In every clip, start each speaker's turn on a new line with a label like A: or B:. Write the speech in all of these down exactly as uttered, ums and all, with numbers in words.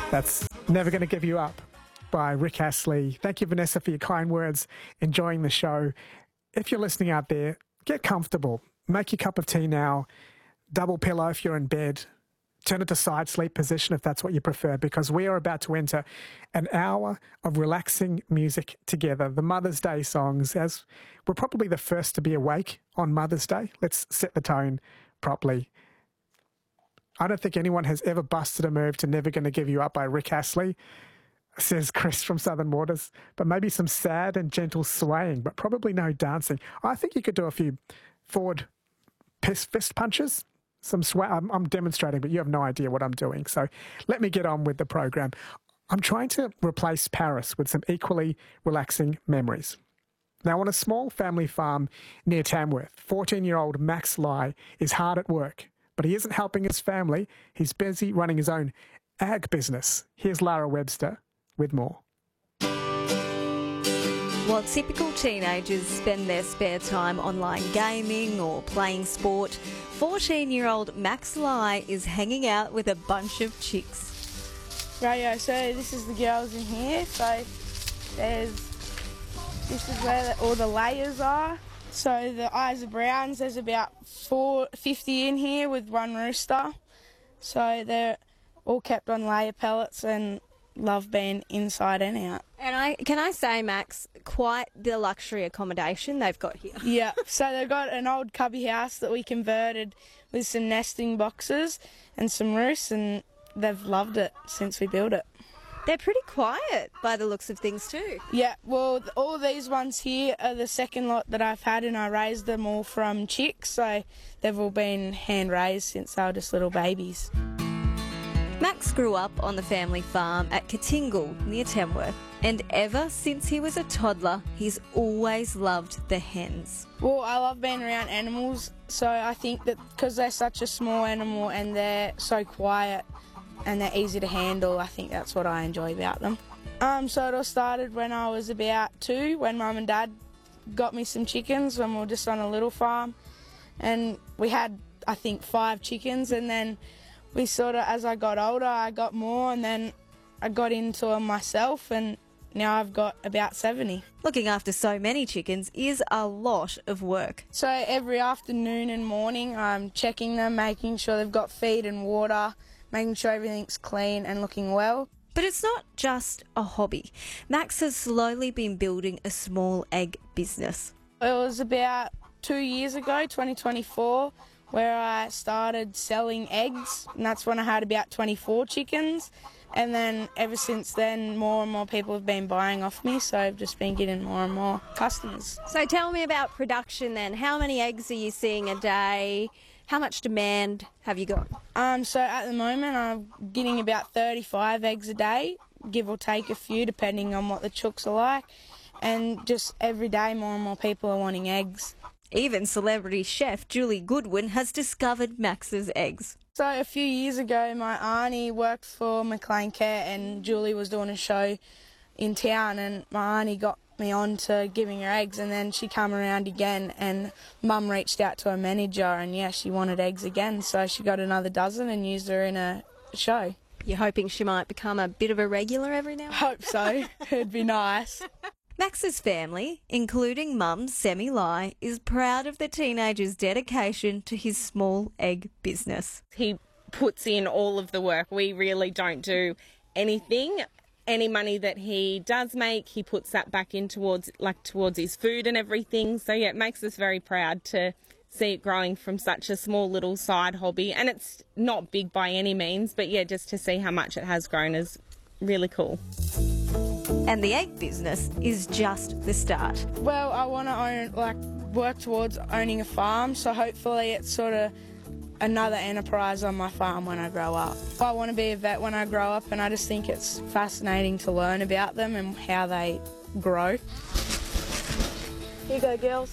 A: That's Never Gonna Give You Up by Rick Astley. Thank you, Vanessa, for your kind words. Enjoying the show. If you're listening out there, get comfortable. Make your cup of tea now. Double pillow if you're in bed. Turn it to side sleep position if that's what you prefer, because we are about to enter an hour of relaxing music together. The Mother's Day songs, as we're probably the first to be awake on Mother's Day. Let's set the tone properly. I don't think anyone has ever busted a move to Never Gonna Give You Up by Rick Astley, says Chris from Southern Waters, but maybe some sad and gentle swaying, but probably no dancing. I think you could do a few forward fist punches. Some sway. I'm, I'm demonstrating, but you have no idea what I'm doing. So let me get on with the program. I'm trying to replace Paris with some equally relaxing memories. Now, on a small family farm near Tamworth, fourteen-year-old Max Lai is hard at work, but he isn't helping his family. He's busy running his own ag business. Here's Lara Webster with more.
B: While typical teenagers spend their spare time online gaming or playing sport, fourteen-year-old Max Lai is hanging out with a bunch of chicks.
C: Rightio, so this is the girls in here. So there's, this is where the, all the layers are. So the eyes are browns. There's about four fifty in here with one rooster. So they're all kept on layer pellets and love being inside and out.
B: And I can I say, Max, quite the luxury accommodation they've got here.
C: Yeah, so they've got an old cubby house that we converted with some nesting boxes and some roosts, and they've loved it since we built it.
B: They're pretty quiet by the looks of things too.
C: Yeah, well, all these ones here are the second lot that I've had, and I raised them all from chicks, so they've all been hand-raised since they were just little babies.
B: Max grew up on the family farm at Katingal near Tamworth, and ever since he was a toddler, he's always loved the hens.
C: Well, I love being around animals, so I think that because they're such a small animal and they're so quiet and they're easy to handle, I think that's what I enjoy about them. Um, so it all started when I was about two, when Mum and Dad got me some chickens when we were just on a little farm, and we had, I think, five chickens, and then we sort of, as I got older, I got more, and then I got into them myself, and now I've got about seventy.
B: Looking after so many chickens is a lot of work.
C: So every afternoon and morning I'm checking them, making sure they've got feed and water, making sure everything's clean and looking well.
B: But it's not just a hobby. Max has slowly been building a small egg business.
C: It was about two years ago, twenty twenty-four, where I started selling eggs, and that's when I had about twenty-four chickens. And then ever since then, more and more people have been buying off me, so I've just been getting more and more customers.
B: So tell me about production then. How many eggs are you seeing a day? How much demand have you got?
C: Um, so at the moment, I'm getting about thirty-five eggs a day, give or take a few, depending on what the chooks are like. And just every day, more and more people are wanting eggs.
B: Even celebrity chef Julie Goodwin has discovered Max's eggs.
C: So a few years ago, my auntie worked for McLean Care, and Julie was doing a show in town, and my auntie got me on to giving her eggs, and then she came around again, and Mum reached out to her manager, and yeah, she wanted eggs again, so she got another dozen and used her in a show.
B: You're hoping she might become a bit of a regular every now and then?
C: Hope so. It'd be nice.
B: Max's family, including Mum Semi Lai, is proud of the teenager's dedication to his small egg business.
D: He puts in all of the work. We really don't do anything. Any money that he does make, he puts that back in towards like towards his food and everything. So yeah, it makes us very proud to see it growing from such a small little side hobby. And it's not big by any means, but yeah, just to see how much it has grown is really cool.
B: And the egg business is just the start.
C: Well, I want to own, like, work towards owning a farm, so hopefully it's sort of another enterprise on my farm when I grow up. I want to be a vet when I grow up, and I just think it's fascinating to learn about them and how they grow. Here you go, girls.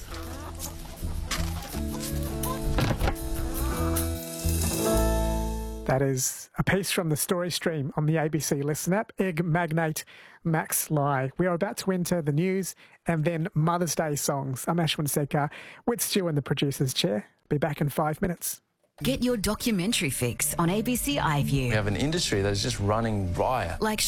A: That is a piece from the story stream on the A B C Listen app. Egg magnate Max Lai. We are about to enter the news and then Mother's Day songs. I'm Ashwin Sekar with Stu in the producer's chair. Be back in five minutes.
E: Get your documentary fix on A B C
F: We
E: iView.
F: have an industry that is just running riot.
E: Like